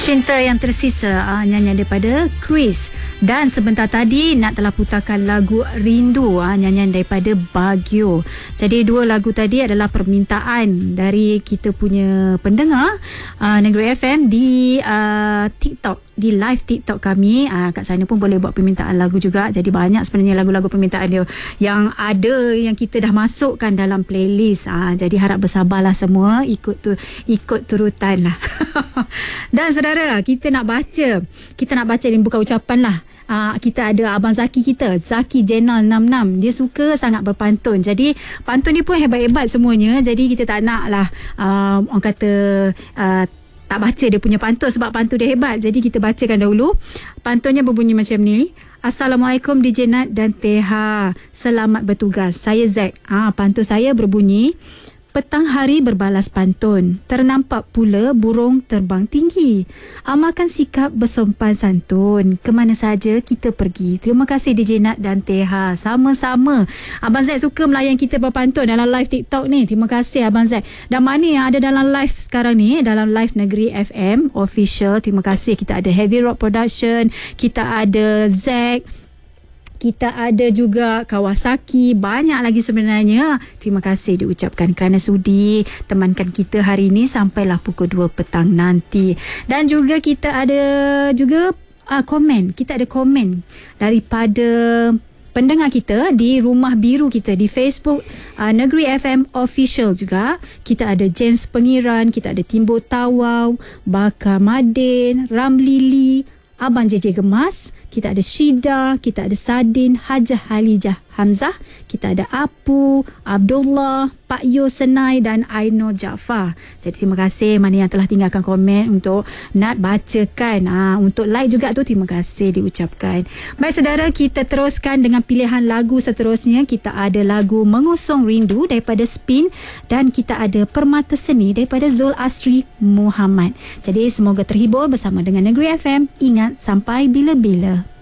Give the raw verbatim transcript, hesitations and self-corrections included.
Cinta yang tersisa, ah, nyanyian daripada Chris. Dan sebentar tadi Nat telah putarkan lagu Rindu, ah, nyanyian daripada Baguio. Jadi dua lagu tadi adalah permintaan dari kita punya pendengar ah, Negeri F M di ah, TikTok, di live TikTok kami. Ah, kat sana pun boleh buat permintaan lagu juga. Jadi banyak sebenarnya lagu-lagu permintaan dia yang ada, yang kita dah masukkan dalam playlist. Ah, jadi harap bersabarlah semua, ikut tu ikut turutan lah. Dan saudara, kita nak baca kita nak baca ni bukan ucapan lah. Uh, kita ada Abang Zaki kita, Zaki Jenal enam enam. Dia suka sangat berpantun. Jadi pantun ni pun hebat-hebat semuanya. Jadi kita tak nak lah uh, orang kata uh, tak baca dia punya pantun sebab pantun dia hebat. Jadi kita bacakan dahulu. Pantunnya berbunyi macam ni. Assalamualaikum D J Nat dan Teha. Selamat bertugas. Saya Z. Ah, pantun saya berbunyi, petang hari berbalas pantun, ternampak pula burung terbang tinggi. Amalkan sikap bersopan santun, kemana saja kita pergi. Terima kasih D J Nat dan Teha. Sama-sama. Abang Z suka melayan kita berpantun dalam live TikTok ni. Terima kasih Abang Z. Dan mana yang ada dalam live sekarang ni, dalam live Negeri F M official, terima kasih. Kita ada Heavy Rock Production, kita ada Zack, kita ada juga Kawasaki, banyak lagi sebenarnya. Terima kasih diucapkan kerana sudi temankan kita hari ini sampailah pukul dua petang nanti. Dan juga kita ada juga uh, komen, kita ada komen daripada pendengar kita di rumah biru kita di Facebook uh, Negeri F M Official juga. Kita ada James Pengiran, kita ada Timbo Tawau, Bakar Madin, Ramlili, Abang J J Gemas, kita ada Syida, kita ada Sadin, Hajah Halijah Hamzah, kita ada Apu, Abdullah, Pak Yo Senai dan Aino Jaafar. Jadi terima kasih mana yang telah tinggalkan komen untuk Nat bacakan. Ha, untuk like juga tu terima kasih diucapkan. Baik saudara, kita teruskan dengan pilihan lagu seterusnya. Kita ada lagu Mengusung Rindu daripada Spin dan kita ada Permata Seni daripada Zul Asri Muhammad. Jadi semoga terhibur bersama dengan Negeri F M. Ingat, sampai bila-bila.